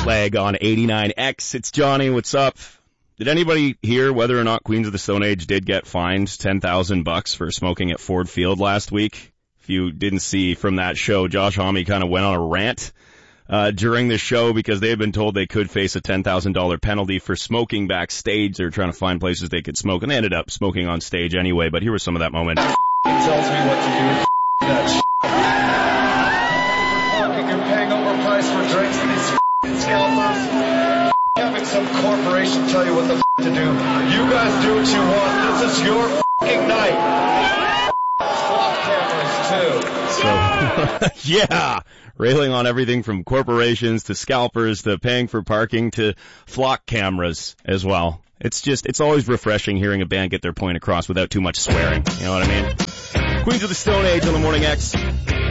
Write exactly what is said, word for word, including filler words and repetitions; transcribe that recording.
Flag on eighty-nine X. It's Johnny. What's up? Did anybody hear whether or not Queens of the Stone Age did get fined ten thousand bucks for smoking at Ford Field last week? If you didn't see from that show, Josh Homme kind of went on a rant uh, during the show because they had been told they could face a ten thousand dollars penalty for smoking backstage. They were trying to find places they could smoke, and they ended up smoking on stage anyway. But here was some of that moment. He tells me what to do. That shit. You're paying overpriced for drinks and these f***ing scalpers. Having some corporation tell you what the f*** to do. You guys do what you want. This is your f***ing night. Swap cameras, too. So, yeah, railing on everything from corporations to scalpers to paying for parking to flock cameras as well. It's just, it's always refreshing hearing a band get their point across without too much swearing. You know what I mean? Queens of the Stone Age on the Morning X.